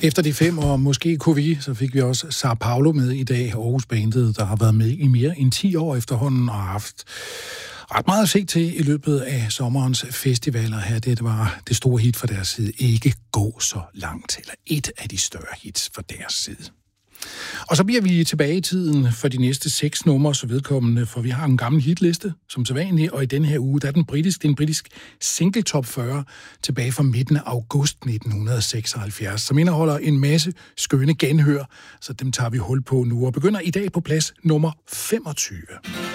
Efter de 5 år, måske kunne vi, så fik vi også Sao Paulo med i dag, Aarhus-bandet, der har været med i mere end 10 år efterhånden og haft ret meget at se til i løbet af sommerens festivaler her. Det var det store hit fra deres side, Ikke gå så langt, eller et af de større hits fra deres side. Og så bliver vi tilbage i tiden for de næste 6 numre, så vedkommende, for vi har en gammel hitliste, som sædvanligt, og i denne her uge, der er en britisk single top 40 tilbage fra midten af august 1976, som indeholder en masse skønne genhør, så dem tager vi hul på nu, og begynder i dag på plads nummer 25.